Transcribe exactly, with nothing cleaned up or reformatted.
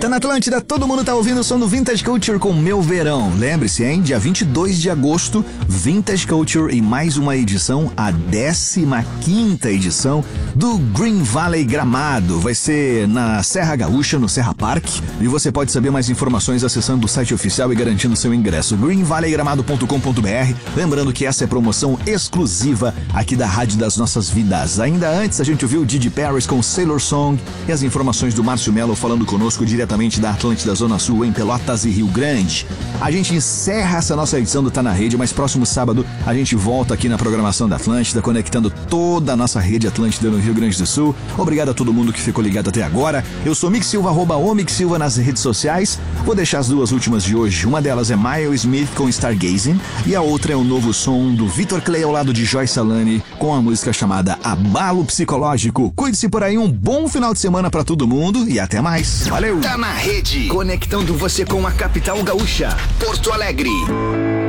Tá na Atlântida, todo mundo tá ouvindo o som do Vintage Culture com Meu Verão. Lembre-se, hein? Dia vinte e dois de agosto, Vintage Culture e mais uma edição, a décima quinta edição do Green Valley Gramado. Vai ser na Serra Gaúcha, no Serra Park, e você pode saber mais informações acessando o site oficial e garantindo seu ingresso, green valley gramado ponto com ponto b r. Lembrando que essa é promoção exclusiva aqui da Rádio das Nossas Vidas. Ainda antes, a gente ouviu o Didi Paris com Sailor Song e as informações do Márcio Melo falando conosco diretamente da Atlântida Zona Sul, em Pelotas e Rio Grande. A gente encerra essa nossa edição do Tá na Rede, mas próximo sábado a gente volta aqui na programação da Atlântida, conectando toda a nossa rede Atlântida no Rio Grande do Sul. Obrigado a todo mundo que ficou ligado até agora. Eu sou Mick Silva, arroba o Mick Silva nas redes sociais. Vou deixar as duas últimas de hoje. Uma delas é Miles Smith com Stargazing e a outra é o novo som do Vitor Clay ao lado de Joy Salani com a música chamada Abalo Psicológico. Cuide-se por aí, um bom final de semana pra todo mundo e até mais. Valeu! Tá na Rede, conectando você com a capital gaúcha, Porto Alegre.